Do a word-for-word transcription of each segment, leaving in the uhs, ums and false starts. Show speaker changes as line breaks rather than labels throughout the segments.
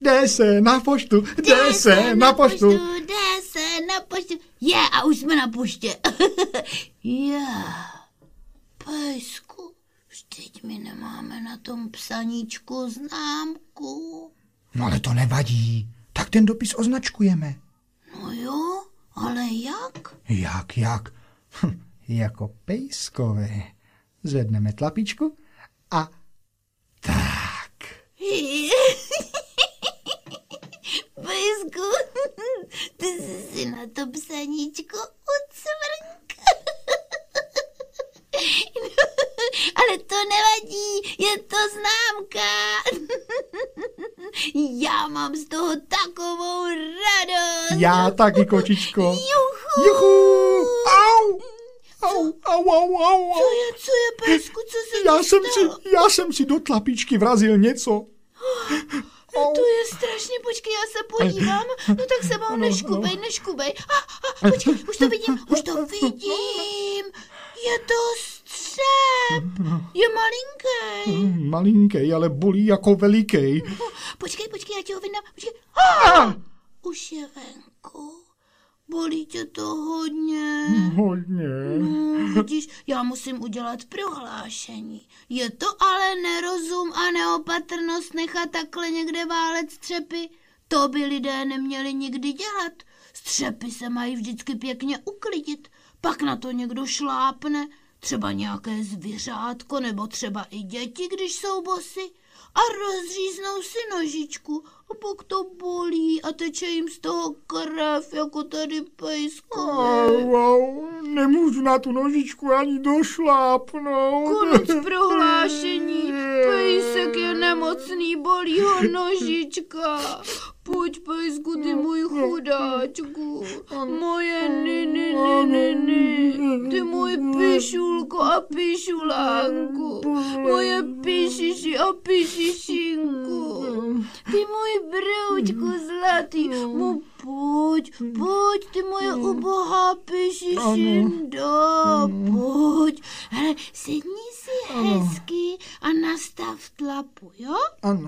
Jde se na poštu, jde se na poštu.
Jde se na poštu. Je, a už jsme na poště. Je, Pejsku, vždyť my nemáme na tom psaníčku známku.
No ale to nevadí, tak ten dopis označkujeme.
No jo, ale jak?
Jak, jak? Hm, jako pejskové. Zvedneme tlapičku a tak.
Pejsku, ty jsi si na to psaníčko ucvrnk. No, ale to nevadí, je to známka. Já mám z toho takovou radost.
Já taky, kočičko.
Juchu.
Juchu. Au. Au, au, au, au.
Co je, co je, Pejsku, co se
já
ti
jsem
stalo?
si, já jsem si do tlapičky vrazil něco.
No to je strašně, počkej, já se podívám. No tak se mnou neškubej, neškubej. A, a, počkej, už to vidím, už to vidím. Je to střep. Je malinký.
Malinký, ale bolí jako veliký.
Počkej, počkej, já ti ho vydám. Počkej.
Ah!
Už je venku. Bolí tě to hodně.
Hodně.
No, vidíš, já musím udělat prohlášení. Je to ale nerozum a neopatrnost nechat takhle někde válet střepy. To by lidé neměli nikdy dělat. Střepy se mají vždycky pěkně uklidit. Pak na to někdo šlápne. Třeba nějaké zvířátko nebo třeba i děti, když jsou bosy. A rozříznou si nožičku a pak to bolí a teče jim z toho krev, jako tady Pejskovi.
Au, au, nemůžu na tu nožičku ani došlápnout.
Konec prohlášení. Pejsek je nemocný, bolí ho nožička. Pojď, Pejsku, ty můj chudáčku. Moje ni, ni, ni, ni, ni. Ty můj pišulko a pišulánku. Moje pišiši a pišišinku. Ty můj broučku zlatý. Mu pojď, pojď, ty moje ubohá pišišindo. Pojď. Hele, sedni si hezky a nastav tlapu, jo?
Ano.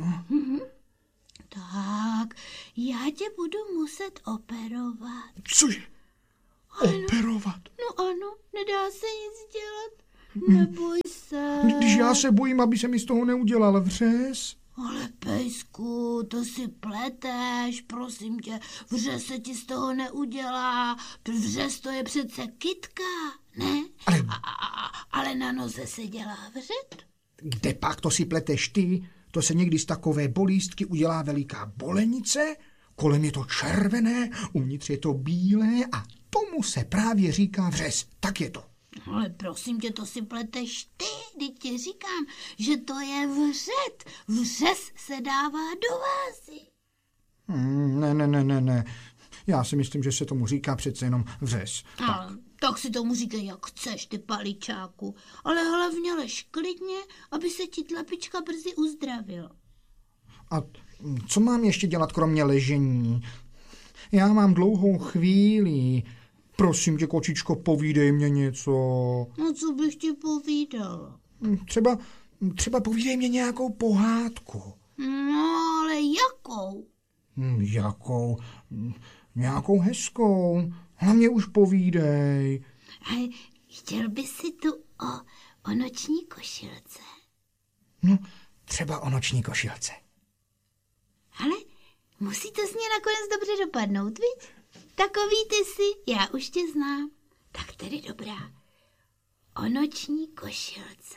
Tak, já tě budu muset operovat.
Cože? Operovat?
No ano, nedá se nic dělat. Neboj se.
Když já se bojím, aby se mi z toho neudělal vřes.
Ale Pejsku, to si pleteš, prosím tě, vřes se ti z toho neudělá. Vřes to je přece kytka, ne?
Ale,
a, a, ale na noze se dělá vřet.
Kde pak to si pleteš ty? To se někdy z takové bolístky udělá veliká bolenice, kolem je to červené, uvnitř je to bílé a tomu se právě říká vřes. Tak je to.
Ale prosím tě, to si pleteš ty, teď ti říkám, že to je vřet. Vřes se dává do vázy.
Hmm, ne, ne, ne, ne, ne. Já si myslím, že se tomu říká přece jenom vřes.
Tak. A, tak si tomu říkej, jak chceš, ty paličáku. Ale hlavně lež klidně, aby se ti tlapička brzy uzdravil.
A co mám ještě dělat kromě ležení? Já mám dlouhou chvíli. Prosím tě, kočičko, povídej mě něco.
No, co bych ti povídal?
Třeba, třeba povídej mě nějakou pohádku.
No, ale jakou?
Jakou? Nějakou hezkou. Hlavně už povídej.
A chtěl by si tu o, o noční košilce?
No, třeba o noční košilce.
Ale musí to z ní nakonec dobře dopadnout, viď? Takový ty jsi, já už tě znám. Tak tedy dobrá. O noční košilce.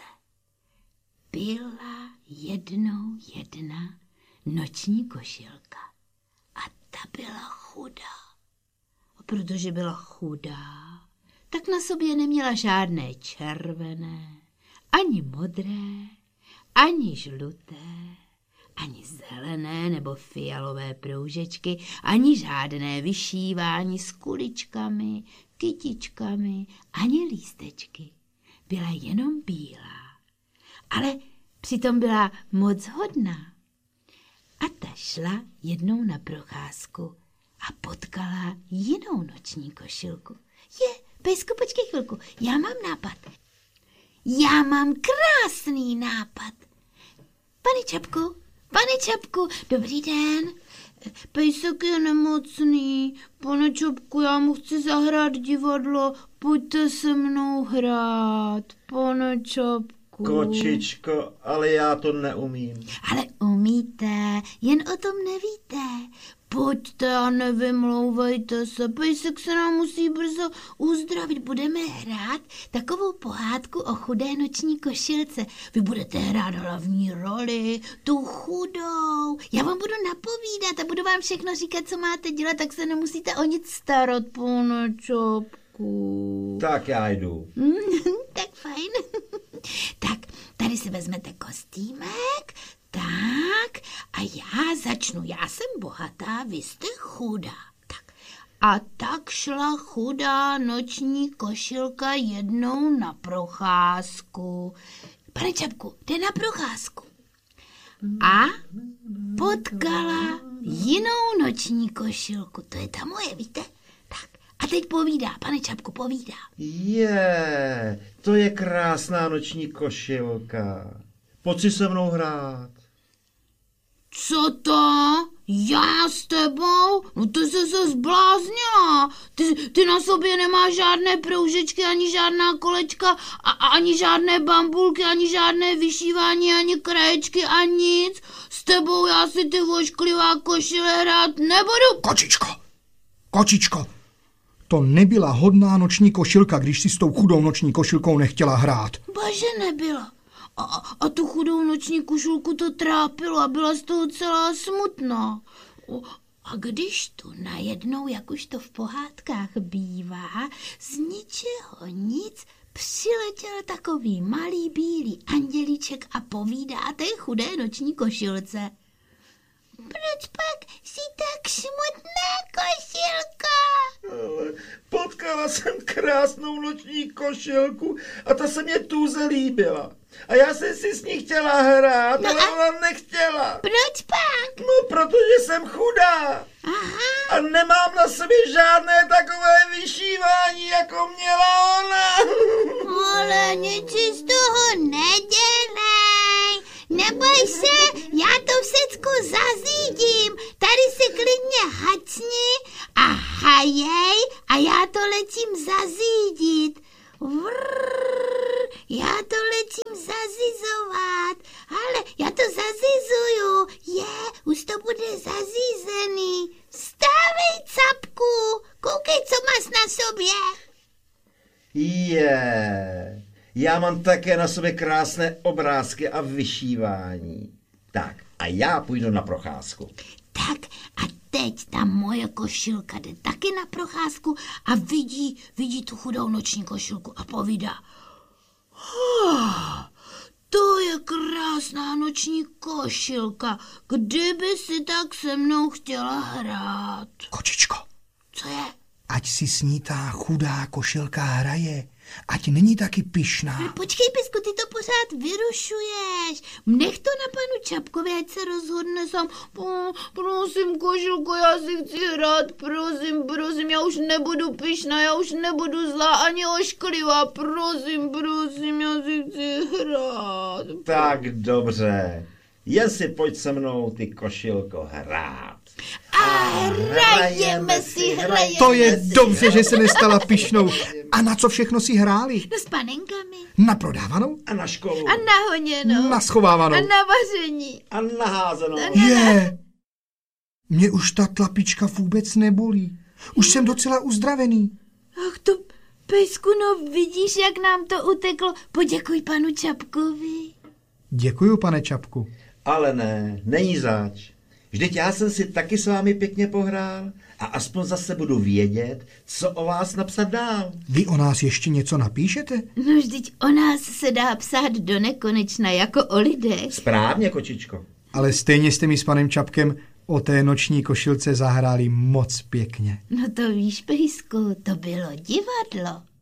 Byla jednou jedna noční košilka. A ta byla chudá. A protože byla chudá, tak na sobě neměla žádné červené, ani modré, ani žluté, ani zelené nebo fialové proužečky, ani žádné vyšívání s kuličkami, kytičkami, ani lístečky. Byla jenom bílá, ale přitom byla moc hodná. A ta šla jednou na procházku a potkala jinou noční košilku. Je, Pejsku, počkej chvilku, já mám nápad. Já mám krásný nápad. Pane Čapku, pane Čapku, dobrý den. Pejsek je nemocný. Pane Čapku, já mu chci zahrát divadlo. Pojďte se mnou hrát, pane Čapku.
Kočičko, ale já to neumím.
Ale umíte, jen o tom nevíte. Pojďte a nevymlouvejte se, pejsek se nám musí brzo uzdravit. Budeme hrát takovou pohádku o chudé noční košilce. Vy budete hrát hlavní roli, tu chudou. Já vám budu napovídat a budu vám všechno říkat, co máte dělat, tak se nemusíte o nic starat, pane Čapku.
Tak já jdu.
Tak fajn. Tak, tady si vezmete kostýmek. Tak a já začnu. Já jsem bohatá, vy jste chudá. Tak. A tak šla chudá noční košilka jednou na procházku. Pane Čapku, jde na procházku. A potkala jinou noční košilku. To je ta moje, víte? Tak. A teď povídá, pane Čapku, povídá.
Je, to je krásná noční košilka. Pojď si se mnou hrát.
Co to? Já s tebou? No ty jsi se zbláznila. Ty, ty na sobě nemáš žádné proužečky, ani žádná kolečka, a, ani žádné bambulky, ani žádné vyšívání, ani kraječky a nic. S tebou já si ty vošklivá košile hrát nebudu.
Kočičko, kočičko, to nebyla hodná noční košilka, když si s tou chudou noční košilkou nechtěla hrát.
Bože, nebyla. A, a tu chudou noční košilku to trápilo a byla z toho celá smutná. A když tu najednou, jak už to v pohádkách bývá, z ničeho nic přiletěl takový malý bílý andělíček a povídá té chudé noční košilce. Proč pak jsi tak smutná, košilka?
Ale potkala jsem krásnou noční košilku a ta se mě tuze líbila. A já jsem si s ní chtěla hrát, no ale a... ona nechtěla.
Proč pak?
No, protože jsem chudá.
Aha.
A nemám na sobě žádné takové vyšívání, jako měla ona.
Ale nic si z toho nedělej. Neboj se, já to všecko zazídím. Tady se klidně hacni a hajej a já to letím zazídit. Vrrr, já to letím zazizovat. Ale já to zazizuju. Je, už to bude zazízený. Vstávej, Capku, koukej, co máš na sobě.
Je, já mám také na sobě krásné obrázky a vyšívání. Tak, a já půjdu na procházku.
Tak a teď ta moje košilka jde taky na procházku a vidí, vidí tu chudou noční košilku a povídá. Oh, to je krásná noční košilka, kdyby si tak se mnou chtěla hrát.
Kočičko,
Co je?
ať si s ní ta chudá košilka hraje, ať není taky pyšná.
No, počkej, Pesku, ty to pořád vyrušuješ. Nech to na panu Čapkovi, ať se rozhodne sám. Oh, prosím, košilko, já si chci hrát, prosím, prosím, já už nebudu pyšná, já už nebudu zlá ani ošklivá, prosím, prosím, já si chci hrát.
Tak dobře, jen si pojď se mnou, ty košilko, hrát.
A hrajeme si, hrajeme
To je
si.
dobře, že se nestala pyšnou. A na co všechno si hráli?
No s panenkami.
Na prodávanou?
A na školu.
A na honěnou.
Na schovávanou?
A na vaření.
A na házenou.
Je, mě už ta tlapička vůbec nebolí. Už jsem docela uzdravený.
Ach to, Pejsku, no vidíš, jak nám to uteklo. Poděkuj panu Čapkovi.
Děkuju, pane Čapku.
Ale ne, není zač. Vždyť já jsem si taky s vámi pěkně pohrál a aspoň zase budu vědět, co o vás napsat dál.
Vy o nás ještě něco napíšete?
No vždyť o nás se dá psát do nekonečna, jako o lidech.
Správně, kočičko.
Ale stejně jste mi s panem Čapkem o té noční košilce zahráli moc pěkně.
No to víš, Pejsku, to bylo divadlo.